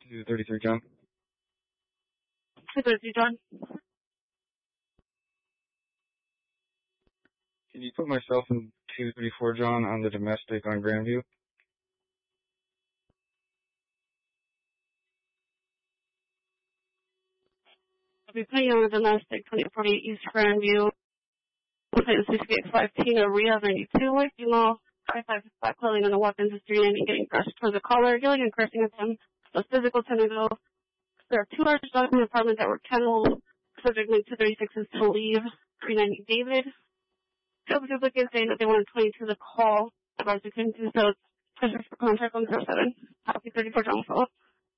233 John. 233 John. Can you put myself and 234 John on the domestic on Grandview? I'll be putting you on the domestic 2048 East Grandview. It's 68 Tina Rhea 92, female, 555 clothing and the weapons is 390, getting pressed towards the collar, yelling and cursing at them. So physical tentacle. There are 2 large dogs in the apartment that were kenneled. Subject link 236 is to leave. 390 David. Field duplicate saying that they wanted 22 to call. Advisor couldn't do so. Pressure for contact on 07. Copy 34 John follow.